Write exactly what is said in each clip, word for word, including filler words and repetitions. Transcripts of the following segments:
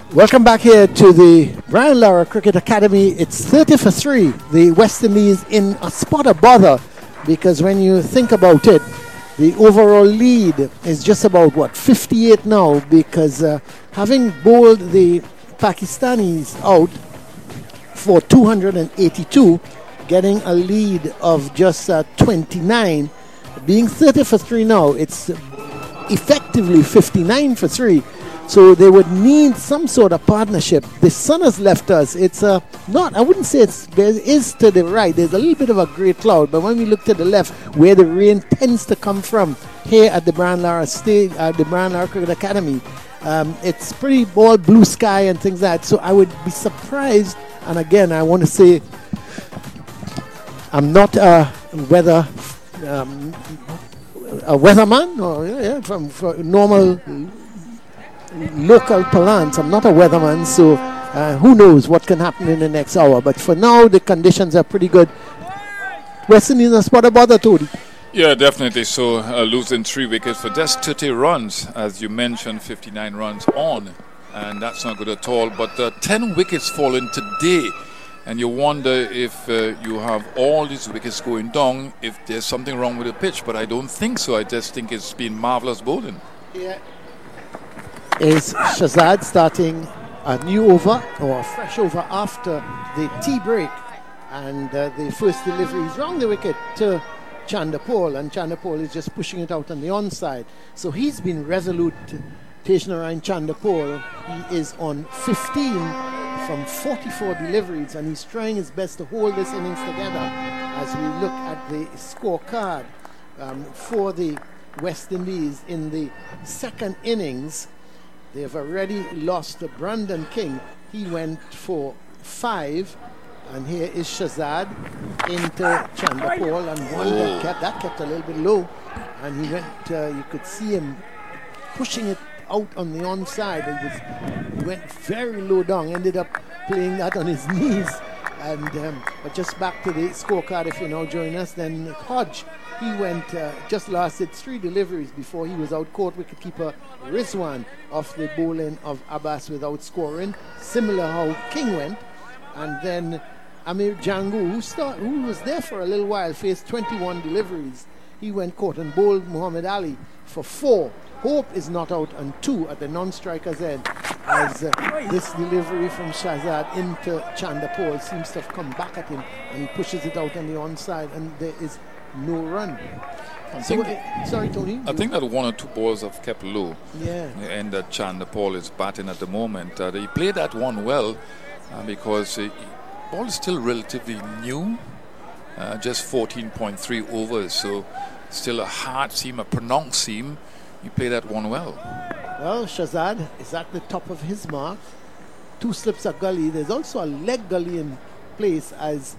Welcome back here to the Brian Lara Cricket Academy. It's thirty for three. The West Indies in a spot of bother because when you think about it, the overall lead is just about, what, fifty-eight now because uh, having bowled the Pakistanis out for two hundred eighty-two, getting a lead of just uh, twenty-nine, being thirty for three now, it's effectively fifty-nine for three. So they would need some sort of partnership. The sun has left us. It's uh, not, I wouldn't say it's, there is to the right. There's a little bit of a grey cloud. But when we look to the left, where the rain tends to come from, here at the Brian Lara State, at the Brian Lara Cricket Academy, um, it's pretty all blue sky and things like that. So I would be surprised. And again, I want to say, I'm not a weather, um, a weatherman, or yeah, yeah, from, from normal local parlance. I'm not a weatherman, so uh, who knows what can happen in the next hour. But for now, the conditions are pretty good. West Indies a spot of bother, Tony. Yeah, definitely. So uh, losing three wickets for just thirty runs, as you mentioned, fifty-nine runs on, and that's not good at all. But uh, ten wickets fallen today, and you wonder if uh, you have all these wickets going down, if there's something wrong with the pitch. But I don't think so. I just think it's been marvelous bowling. Yeah. Is Shazad starting a new over or a fresh over after the tea break, and uh, the first delivery is round the wicket to Chandapol, and Chandapol is just pushing it out on the onside. So he's been resolute. Teshnarayan Chandapol, he is on fifteen from forty-four deliveries, and he's trying his best to hold this innings together. As we look at the scorecard um, for the West Indies in the second innings, they have already lost to Brandon King. He went for five. And here is Shazad into Chandapol, and one that kept, that kept a little bit low. And he went, uh, you could see him pushing it out on the onside. It was, he went very low down, ended up playing that on his knees. And um, but just back to the scorecard, if you're now joining us, then Hodge, he went, uh, just lasted three deliveries before he was out caught wicketkeeper Rizwan off the bowling of Abbas without scoring. Similar how King went. And then Amir Jangu, who, start, who was there for a little while, faced twenty-one deliveries. He went caught and bowled Muhammad Ali for four. Hope is not out on two at the non-striker's end, as uh, this delivery from Shazad into Chandapol seems to have come back at him, and he pushes it out on the onside, and there is no run. I So, think, uh, sorry, Tony. I think that one or two balls have kept low. Yeah. And that Chandapol is batting at the moment. Uh, he played that one well uh, because uh, ball is still relatively new, uh, just fourteen point three overs, so still a hard seam, a pronounced seam. He played that one well. Well, Shazad is at the top of his mark. Two slips of gully. There's also a leg gully in place as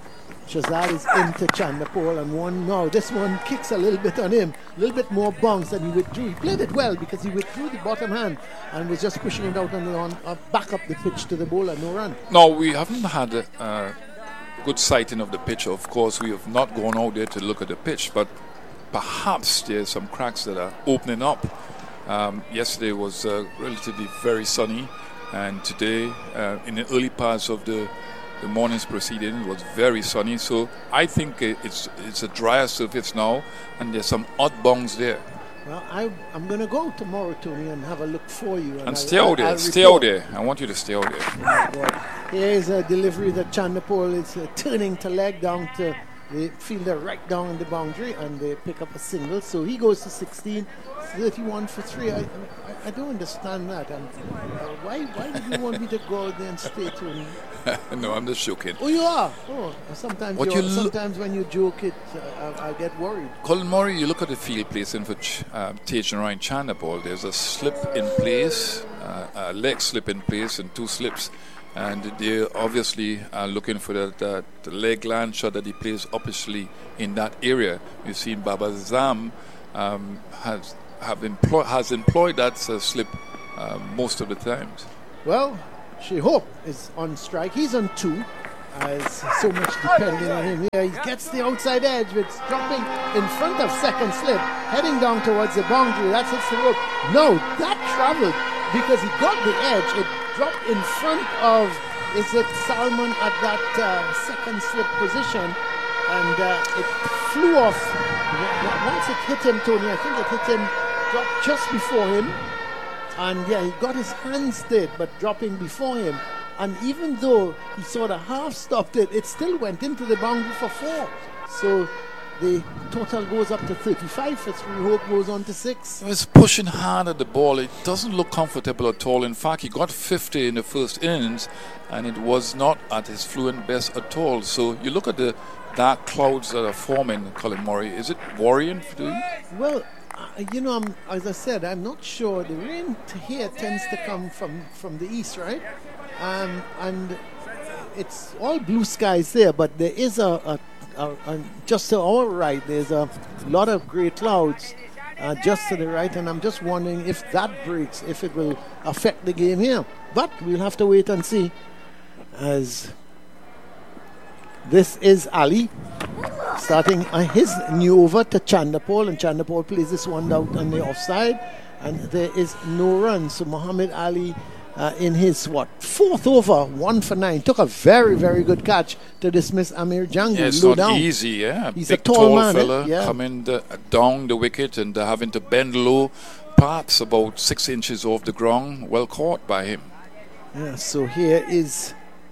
Shazad is into Chandapol, and one now. This one kicks a little bit on him, a little bit more bounce, and he withdrew. He played it well because he withdrew the bottom hand and was just pushing it out on the on, uh, back up the pitch to the bowler. No run. No, we haven't had a uh, good sighting of the pitch. Of course, we have not gone out there to look at the pitch, but perhaps there's some cracks that are opening up. Um, yesterday was uh, relatively very sunny, and today, uh, in the early parts of the, the morning's proceeding, it was very sunny. So I think it's it's a drier surface now, and there's some odd bounds there. Well, I, I'm going to go tomorrow, Tony, and have a look for you. And, and stay I'll, out there, I'll stay report. out there. I want you to stay out there. Oh, God. Here is a delivery that Chandapol is uh, turning to leg down to the fielder right down in the boundary, and they pick up a single. So he goes to sixteen, thirty-one for three. I, I, I don't understand that. And uh, why why did you want me to go out there and stay tuned? No, I'm just joking. Oh, you are? Oh, sometimes, What you're- you lo- sometimes when you joke it, uh, I, I get worried. Colin Murray, you look at the field placing for Ch- um, Teshnarayan Chandapol. There's a slip in place, uh, a leg slip in place, and two slips. And they obviously are looking for that, that the leg land shot that he plays obviously in that area. You've seen Baba Zam um, has have employ, has employed that uh, slip uh, most of the times. Well, Shehop is on strike. He's on two. Uh, it's so much depending on him. Yeah, he gets the outside edge, but it's dropping in front of second slip, heading down towards the boundary. That hits the rope. No, that traveled because he got the edge. It dropped in front of, is it Salmon at that uh, second slip position, and uh, it flew off. Once it hit him, Tony, I think it hit him, dropped just before him, and yeah, he got his hands dead, but dropping before him. And even though he sort of half stopped it, it still went into the boundary for four. So the total goes up to thirty-five for three. Hope goes on to six. He was pushing hard at the ball. It doesn't look comfortable at all. In fact, he got fifty in the first innings, and it was not at his fluent best at all. So you look at the dark clouds that are forming, Colin Murray. Is it worrying for you? Well, uh, you know, I'm, as I said, I'm not sure. The rain to here tends to come from, from the east, right? Um, and it's all blue skies there, but there is a, a, a, a just to our right, there's a lot of grey clouds uh, just to the right, and I'm just wondering if that breaks, if it will affect the game here. But we'll have to wait and see. As this is Ali starting uh, his new over to Chanderpaul, and Chanderpaul plays this one out on the offside, and there is no run. So Muhammad Ali, Uh, in his, what, fourth over, one for nine. Took a very, very good catch to dismiss Amir Jangu. Yeah, it's low not down. easy, yeah. He's Big, a tall, tall man, fella eh? yeah. coming the, down the wicket and uh, having to bend low, perhaps about six inches off the ground. Well caught by him. Yeah, so here is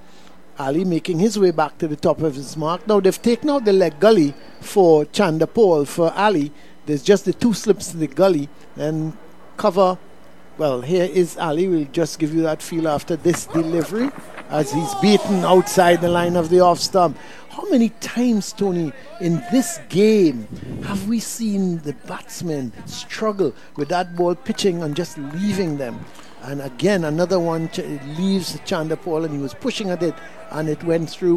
Ali making his way back to the top of his mark. Now, they've taken out the leg gully for Chanderpaul. For Ali, there's just the two slips to the gully and cover. Well, here is Ali. We'll just give you that feel after this delivery as he's beaten outside the line of the off stump. How many times, Tony, in this game have we seen the batsmen struggle with that ball pitching and just leaving them? And again, another one ch- leaves Chanderpaul, and he was pushing at it, and it went through.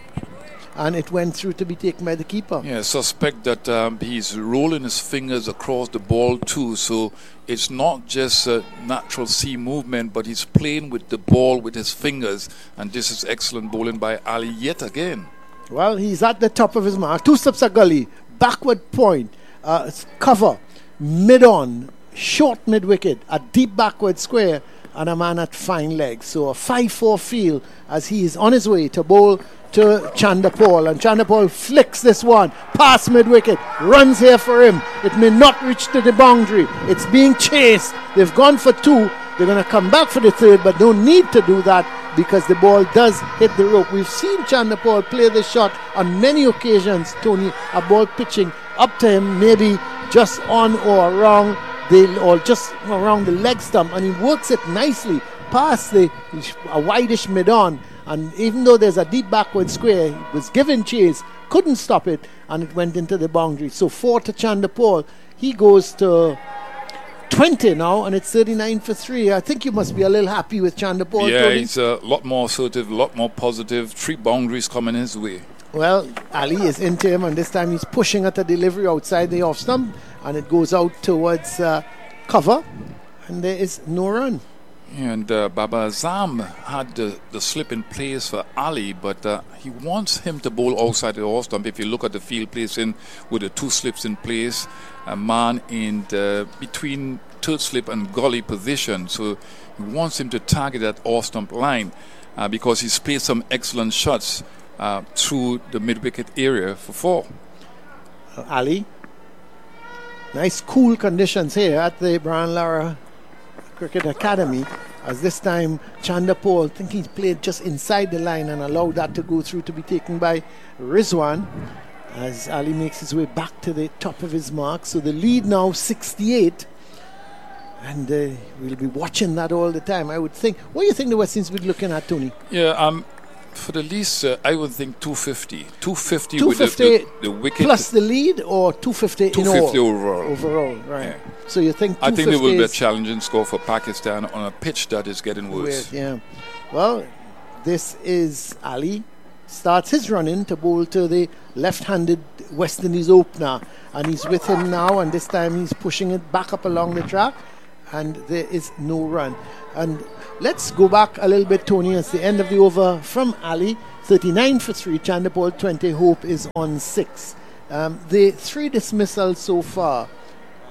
And it went through to be taken by the keeper. Yeah, suspect that um, he's rolling his fingers across the ball too. So it's not just a natural sea movement, but he's playing with the ball with his fingers. And this is excellent bowling by Ali yet again. Well, he's at the top of his mark. Two steps a gully, backward point, uh, cover, mid-on, short mid-wicket, a deep backward square, and a man at fine leg. So a five four field as he is on his way to bowl to Chanderpaul, and Chanderpaul flicks this one past mid-wicket, runs here for him. It may not reach to the boundary. It's being chased. They've gone for two. They're going to come back for the third, but no need to do that because the ball does hit the rope. We've seen Chanderpaul play this shot on many occasions, Tony, a ball pitching up to him, maybe just on or around the, or just around the leg stump, and he works it nicely past the a wideish mid-on. And even though there's a deep backward square, he was given chase, couldn't stop it, and it went into the boundary. So four to Chanderpaul. He goes to twenty now, and it's thirty-nine for three. I think you must be a little happy with Chanderpaul. Yeah, Tony. he's a lot more assertive, a lot more positive. Three boundaries coming his way. Well, Ali is into him, and this time he's pushing at the delivery outside the off stump, and it goes out towards uh, cover, and there is no run. And uh, Baba Azam had the, the slip in place for Ali, but uh, he wants him to bowl outside the off stump. If you look at the field placing with the two slips in place, a man in the, between third slip and gully position. So he wants him to target that off stump line uh, because he's played some excellent shots uh, through the mid-wicket area for four. Uh, Ali, nice cool conditions here at the Brian Lara Cricket Academy, as this time Chanderpaul, I think he's played just inside the line and allowed that to go through to be taken by Rizwan as Ali makes his way back to the top of his mark. So the lead now sixty-eight, and uh, we'll be watching that all the time, I would think. What do you think the West Indies will be looking at, Tony? Yeah, um, for the least, uh, I would think two fifty. two fifty, two fifty with the, the, the wicket. Plus the lead, or two fifty two in all? two fifty overall. Overall, right. Yeah. So you think I think there will be a is challenging score for Pakistan on a pitch that is getting worse. weird, yeah. Well, this is Ali. Starts his run in to bowl to the left-handed West Indies opener. And he's with him now, and this time he's pushing it back up along the track. And there is no run. And let's go back a little bit, Tony. It's the end of the over from Ali. thirty-nine for three. Chanderpaul twenty. Hope is on six. Um, the three dismissals so far.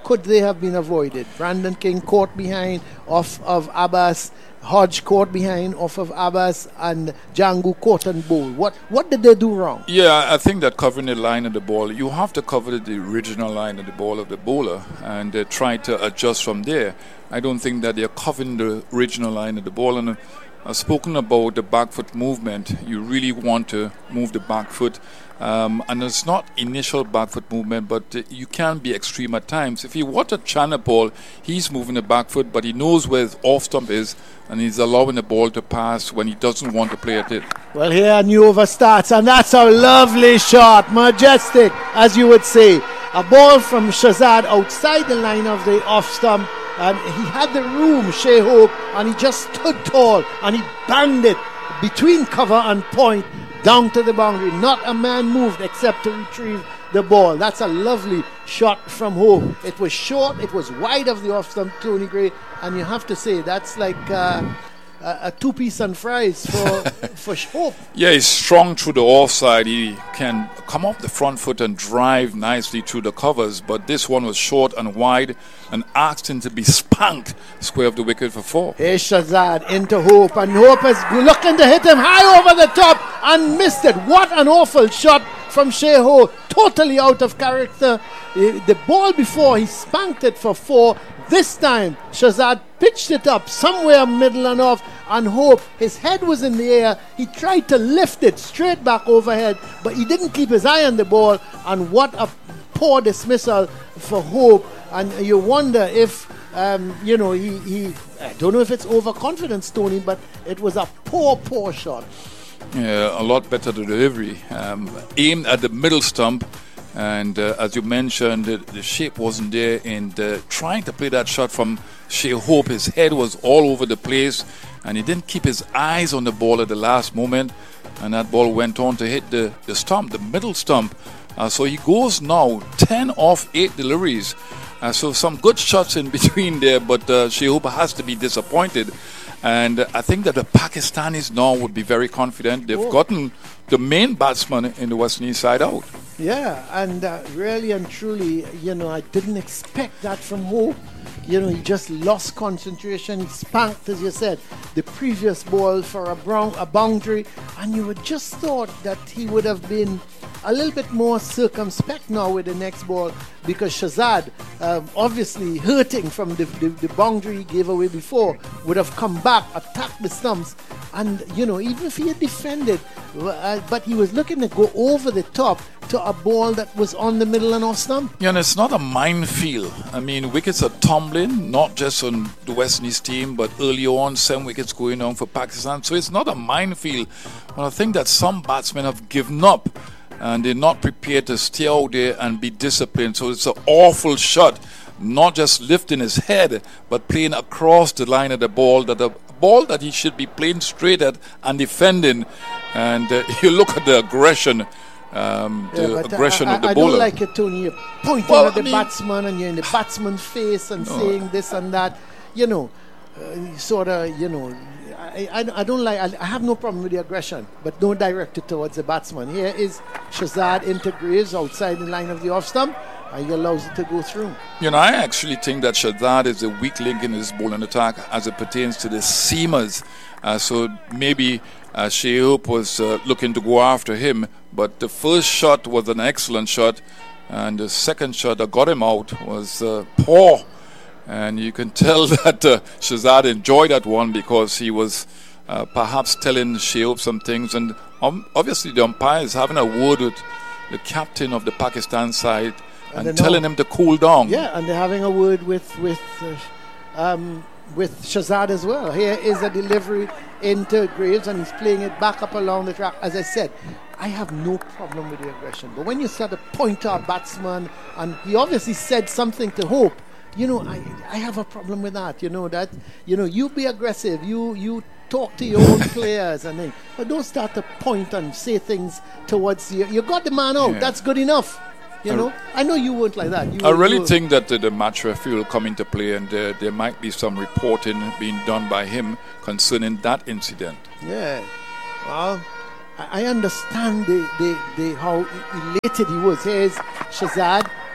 could they have been avoided? Brandon King caught behind off of Abbas, Hodge caught behind off of Abbas, and Django caught and bowl. What what did they do wrong? Yeah, I think that covering the line of the ball, you have to cover the original line of the ball of the bowler and uh, try to adjust from there. I don't think that they're covering the original line of the ball. And uh, I've spoken about the back foot movement. You really want to move the back foot. Um, and it's not initial back foot movement, but uh, you can be extreme at times. If you watch a China ball, he's moving the back foot, but he knows where his off stump is, and he's allowing the ball to pass when he doesn't want to play at it. Well, here a new over starts, and that's a lovely shot, majestic, as you would say. A ball from Shazad outside the line of the off stump, and he had the room, Shea Hope, and he just stood tall, and he banged it between cover and point down to the boundary. Not a man moved except to retrieve the ball. That's a lovely shot from Hope. It was short, it was wide of the off stump, Tony Gray, and you have to say that's like uh, a, a two-piece and fries for for Hope. Yeah, he's strong through the offside. He can come off the front foot and drive nicely through the covers, but this one was short and wide and asked him to be spanked square of the wicket for four. Here's Shazad into Hope, and Hope is looking to hit him high over the top and missed it. What an awful shot from Shea Hope, totally out of character. The ball before, he spanked it for four. This time, Shazad pitched it up somewhere middle and off, and Hope, his head was in the air. He tried to lift it straight back overhead, but he didn't keep his eye on the ball, and what a poor dismissal for Hope. And you wonder if, um, you know, he, he, I don't know if it's overconfidence, Tony, but it was a poor, poor shot. Yeah, a lot better the delivery. Um, aimed at the middle stump, and uh, as you mentioned, the, the shape wasn't there. And uh, trying to play that shot from Shea Hope, his head was all over the place, and he didn't keep his eyes on the ball at the last moment. And that ball went on to hit the, the stump, the middle stump. Uh, so he goes now ten off eight deliveries. Uh, so some good shots in between there, but uh, Shea Hope has to be disappointed. And uh, I think that the Pakistanis now would be very confident. They've oh. gotten the main batsman in the West Indies side out. Yeah, and uh, really and truly, you know, I didn't expect that from Hope. You know, he just lost concentration. He spanked, as you said, the previous ball for a, brown, a boundary, and you would just thought that he would have been a little bit more circumspect now with the next ball, because Shazad, um, obviously hurting from the, the, the boundary he gave away before, would have come back, attacked the stumps, and, you know, even if he had defended, uh, but he was looking to go over the top to a ball that was on the middle and off stump. Yeah, and it's not a minefield. I mean, wickets are tumbling, not just on the West Indies team, but early on, seven wickets going on for Pakistan. So it's not a minefield. But I think that some batsmen have given up, and they're not prepared to stay out there and be disciplined. So it's an awful shot, not just lifting his head, but playing across the line of the ball, that the ball that he should be playing straight at and defending. And uh, you look at the aggression. Um, the yeah, aggression I, I, of the I bowler. I don't like it, Tony. You're pointing well, at the I mean, batsman, and you're in the batsman's face and no. saying this and that. You know, uh, sort of, you know, I, I, I don't like, I, I have no problem with the aggression, but don't direct it towards the batsman. Here is Shazad into Graves outside the line of the off stump, and he allows it to go through. You know, I actually think that Shazad is a weak link in his bowling attack as it pertains to the seamers. Uh, so maybe uh, Shea Hope was uh, looking to go after him, but the first shot was an excellent shot, and the second shot that got him out was uh, poor. And you can tell that uh, Shazad enjoyed that one, because he was uh, perhaps telling Shea Hope some things. And um, obviously the umpire is having a word with the captain of the Pakistan side and, and telling him to cool down. Yeah, and they're having a word with with uh, um, with Shazad as well. Here is a delivery into Graves, and he's playing it back up along the track. As I said, I have no problem with the aggression, but when you start to point to a batsman, and he obviously said something to Hope, you know, I I have a problem with that. You know that, you know, you be aggressive, you you talk to your own players, and then, but don't start to point and say things towards you. You got the man out. Yeah. That's good enough. You know, I know you weren't like that. You I really were, think that uh, the match referee will come into play, and uh, there might be some reporting being done by him concerning that incident. Yeah, well, I, I understand the, the, the how elated he was. Here's Shazad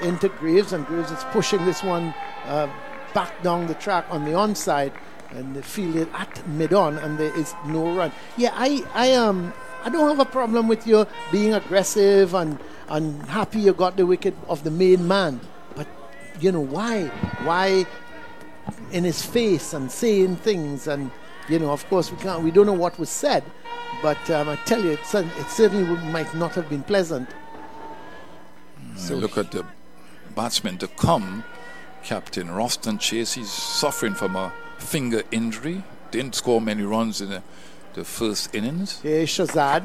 into Graves, and Graves is pushing this one uh, back down the track on the onside, and they fielded at mid-on, and there is no run. Yeah, I I um I don't have a problem with you being aggressive and and happy you got the wicket of the main man, but you know why why in his face and saying things, and you know, of course we can't we don't know what was said, but um, I tell you, it, it certainly would, might not have been pleasant. So look at the batsman to come, Captain Roston Chase. He's suffering from a finger injury. Didn't score many runs in the, the first innings. Here's Shazad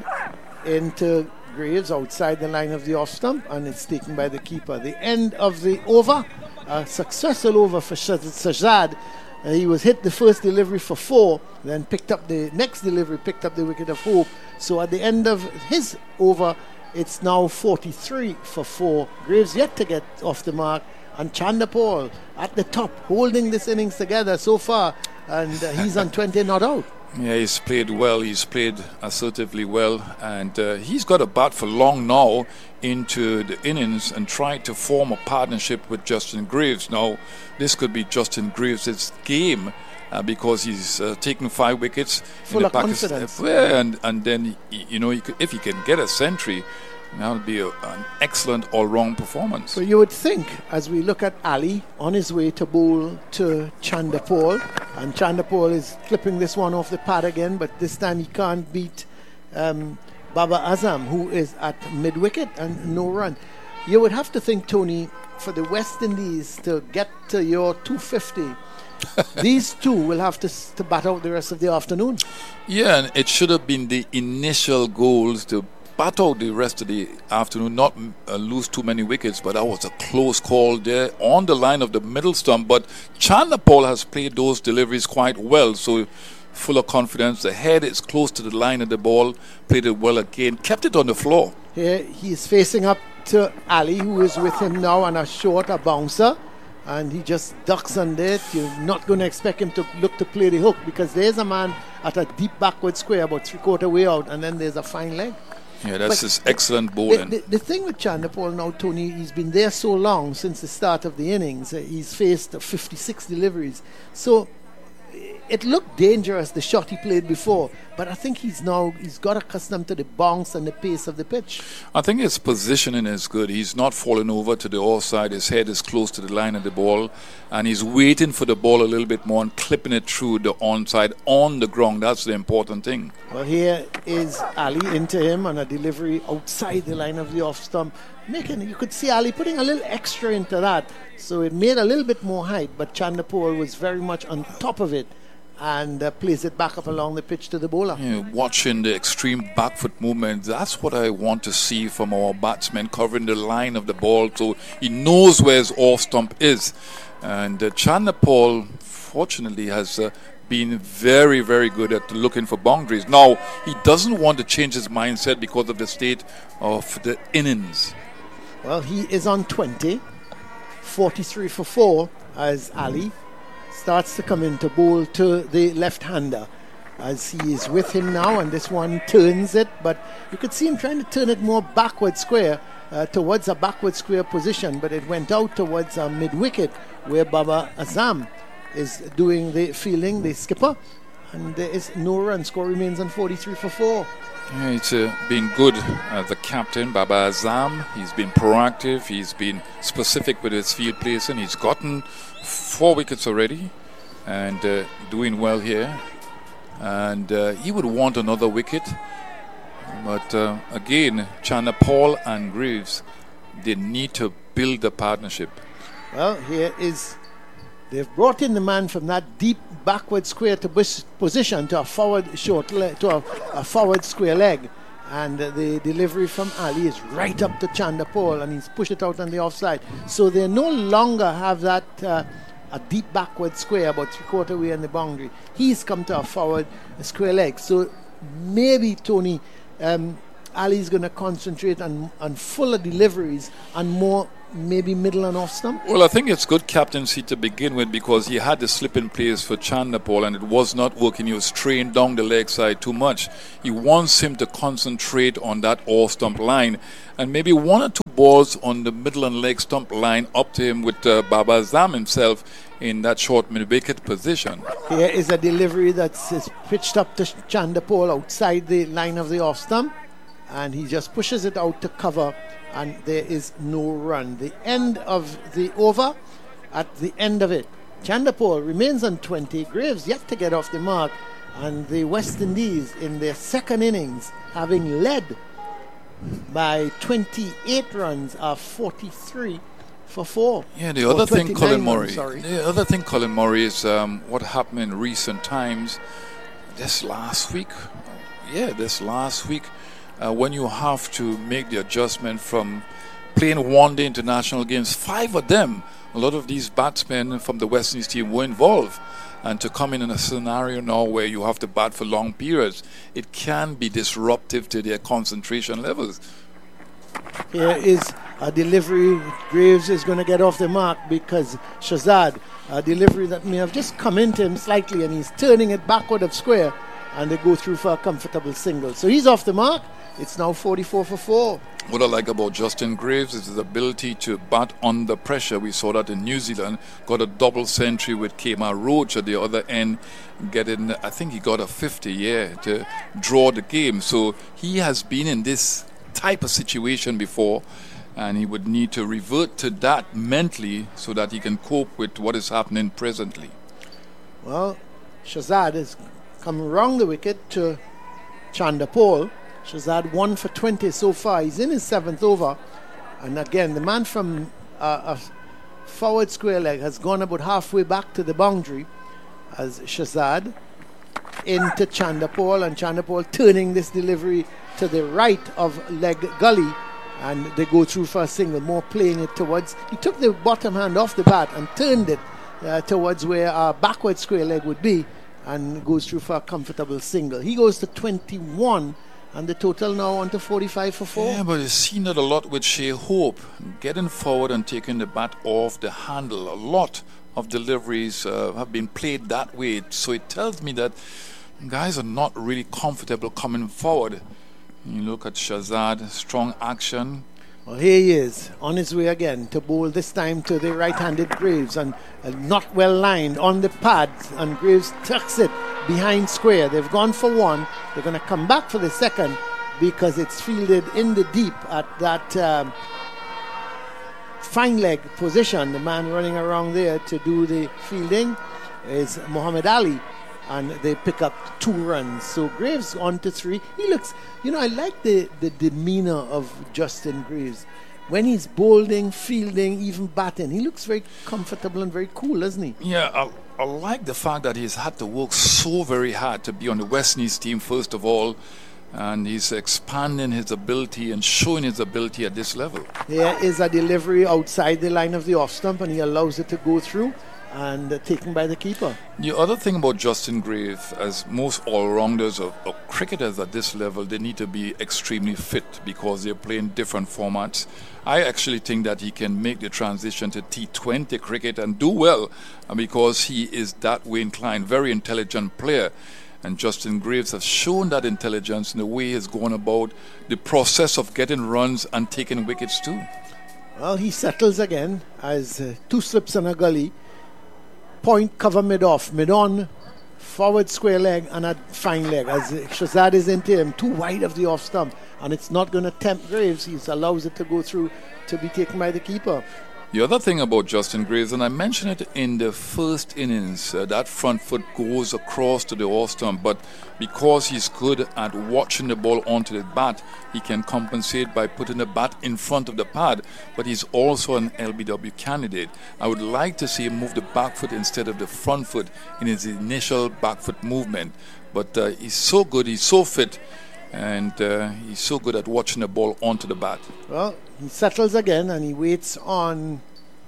into Graves outside the line of the off stump, and it's taken by the keeper. The end of the over, a successful over for Shazad. Uh, he was hit the first delivery for four, then picked up the next delivery, picked up the wicket of hope. So at the end of his over, it's now forty-three for four. Graves yet to get off the mark, and Chanderpaul at the top, holding this innings together so far, and uh, he's on twenty not out. Yeah, he's played well. He's played assertively well, and uh, he's got a bat for long now into the innings and tried to form a partnership with Justin Graves. Now, this could be Justin Graves' game uh, because he's uh, taken five wickets. Full in the of Pakistan, confidence. yeah, and and then he, you know he could, if he can get a century, that would be a, an excellent all-round performance. So you would think, as we look at Ali on his way to bowl to Chanderpaul, and Chanderpaul is clipping this one off the pad again, but this time he can't beat um, Baba Azam, who is at mid-wicket and no run. You would have to think, Tony, for the West Indies to get to your two fifty, these two will have to, to bat out the rest of the afternoon. Yeah, and it should have been the initial goals to bat out the rest of the afternoon, not uh, lose too many wickets, but that was a close call there on the line of the middle stump. But Chanderpaul has played those deliveries quite well, so full of confidence. The head is close to the line of the ball, played it well again, kept it on the floor. Here he is facing up to Ali, who is with him now on a short, a bouncer, and he just ducks under it. You're not going to expect him to look to play the hook, because there's a man at a deep backward square, about three-quarter way out, and then there's a fine leg. Yeah, that's But his the- excellent bowling. The, the, the thing with Chanderpaul now, Tony, he's been there so long since the start of the innings. Uh, he's faced uh, fifty-six deliveries. So it looked dangerous, the shot he played before, but I think he's now he's got accustomed to the bounce and the pace of the pitch. I think his positioning is good. He's not falling over to the offside. His head is close to the line of the ball, and he's waiting for the ball a little bit more and clipping it through the onside on the ground. That's the important thing. Well, here is Ali into him on a delivery outside the line of the off stump. Making, you could see Ali putting a little extra into that, so it made a little bit more height, but Chanderpaul was very much on top of it and uh, plays it back up along the pitch to the bowler. Yeah, watching the extreme back foot movement, that's what I want to see from our batsman, covering the line of the ball so he knows where his off stump is. And uh, Chanderpaul, fortunately, has uh, been very, very good at looking for boundaries. Now, he doesn't want to change his mindset because of the state of the innings. Well, he is on twenty, forty-three for four, as Ali starts to come into bowl to the left-hander, as he is with him now, and this one turns it, but you could see him trying to turn it more backward square, uh, towards a backward square position, but it went out towards a mid-wicket where Baba Azam is doing the fielding, the skipper, and there is no run. Score remains on forty-three for four. Yeah, it's uh, been good, uh, the captain, Baba Azam. He's been proactive, he's been specific with his field placing. He's gotten four wickets already and uh, doing well here. And uh, he would want another wicket. But uh, again, Chanderpaul and Graves, they need to build a partnership. Well, here is, they've brought in the man from that deep backward square to bus- position to a forward short leg, to a, a forward square leg, and uh, the delivery from Ali is right up to Chanderpaul, and he's pushed it out on the offside. So they no longer have that uh, a deep backward square about three quarter way on the boundary. He's come to a forward square leg. So maybe Tony, um, Ali's going to concentrate on on fuller deliveries and more maybe middle and off stump. Well, I think it's good captaincy to begin with, because he had the slip in place for Chanderpaul and it was not working. He was trained down the leg side too much. He wants him to concentrate on that off stump line, and maybe one or two balls on the middle and leg stump line up to him with uh, Baba Azam himself in that short mid-wicket position. Here is a delivery that's is pitched up to Chanderpaul outside the line of the off stump, and he just pushes it out to cover, and there is no run. The end of the over, at the end of it, Chanderpaul remains on twenty, Graves yet to get off the mark, and the West Indies in their second innings, having led by twenty-eight runs, are forty-three for four. Yeah, the other thing, Colin Murray, runs, the other thing, Colin Murray, is um, what happened in recent times. This last week, yeah, this last week, uh, when you have to make the adjustment from playing one-day international games, five of them, a lot of these batsmen from the West Indies team were involved. And to come in in a scenario now where you have to bat for long periods, it can be disruptive to their concentration levels. Here is a delivery. Graves is going to get off the mark because Shazad, a delivery that may have just come into him slightly, and he's turning it backward of square, and they go through for a comfortable single. So he's off the mark. It's now forty-four for four. What I like about Justin Graves is his ability to bat under pressure. We saw that in New Zealand. Got a double century with Kemar Roach at the other end, getting, I think he got a fifty, yeah, to draw the game. So he has been in this type of situation before, and he would need to revert to that mentally so that he can cope with what is happening presently. Well, Shazad has come around the wicket to Chanderpaul. Shazad one for twenty so far. He's in his seventh over. And again, the man from uh, a forward square leg has gone about halfway back to the boundary as Shazad into Chanderpaul, and Chanderpaul turning this delivery to the right of leg gully, and they go through for a single, more playing it towards, he took the bottom hand off the bat and turned it uh, towards where our backward square leg would be, and goes through for a comfortable single. He goes to twenty-one, and the total now on to forty-five for four. Yeah, but you've seen that a lot with Shea Hope, getting forward and taking the bat off the handle. A lot of deliveries uh, have been played that way, so it tells me that guys are not really comfortable coming forward. You look at Shazad, strong action. Well, here he is, on his way again to bowl, this time to the right-handed Graves, and uh, not well lined on the pad, and Graves tucks it behind square. They've gone for one. They're going to come back for the second because it's fielded in the deep at that um, fine leg position. The man running around there to do the fielding is Muhammad Ali, and they pick up two runs. So Graves on to three. He looks, you know, I like the, the demeanor of Justin Graves. When he's bowling, fielding, even batting, he looks very comfortable and very cool, doesn't he? Yeah, I, I like the fact that he's had to work so very hard to be on the West Indies team, first of all, and he's expanding his ability and showing his ability at this level. There is a delivery outside the line of the off stump, and he allows it to go through, and uh, taken by the keeper. The other thing about Justin Graves, as most all-rounders or, or cricketers at this level, they need to be extremely fit because they're playing different formats. I actually think that he can make the transition to T twenty cricket and do well, and because he is that way inclined, very intelligent player. And Justin Graves has shown that intelligence in the way he's gone about the process of getting runs and taking wickets too. Well, he settles again as uh, two slips on a gully. Point, cover, mid-off, mid-on, forward square leg and a fine leg as Shazad is into him, too wide of the off stump, and it's not going to tempt Graves. He allows it to go through to be taken by the keeper. The other thing about Justin Graves, and I mentioned it in the first innings, uh, that front foot goes across to the off stump, but because he's good at watching the ball onto the bat, he can compensate by putting the bat in front of the pad, but he's also an L B W candidate. I would like to see him move the back foot instead of the front foot in his initial back foot movement, but uh, he's so good, he's so fit, and uh, he's so good at watching the ball onto the bat. Well, he settles again and he waits on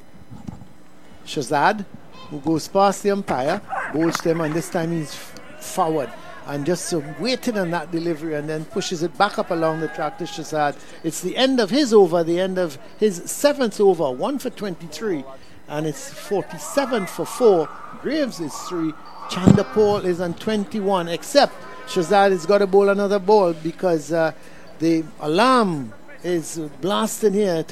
Shazad, who goes past the umpire, bowls to him, and this time he's forward and just uh, waited on that delivery and then pushes it back up along the track to Shazad. It's the end of his over, the end of his seventh over, one for twenty-three, and it's forty-seven for four. Graves is three, Chanderpaul is on twenty-one, except Shazad has got to bowl another ball because uh, the alarm is blasting here.